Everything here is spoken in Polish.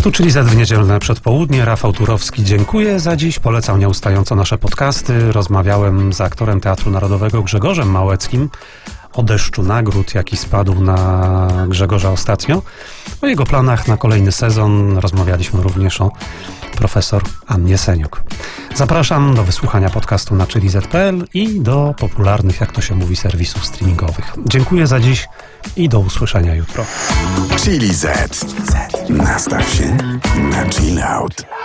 Tu czyli Z w niedzielne przedpołudnie. Rafał Turowski, dziękuję za dziś. Polecam nieustająco nasze podcasty. Rozmawiałem z aktorem Teatru Narodowego Grzegorzem Małeckim o deszczu nagród, jaki spadł na Grzegorza ostatnio. O jego planach na kolejny sezon rozmawialiśmy również o profesor Annie Seniuk. Zapraszam do wysłuchania podcastu na chiliz.pl i do popularnych, jak to się mówi, serwisów streamingowych. Dziękuję za dziś i do usłyszenia jutro. Chili Z. Nastaw się na chill out.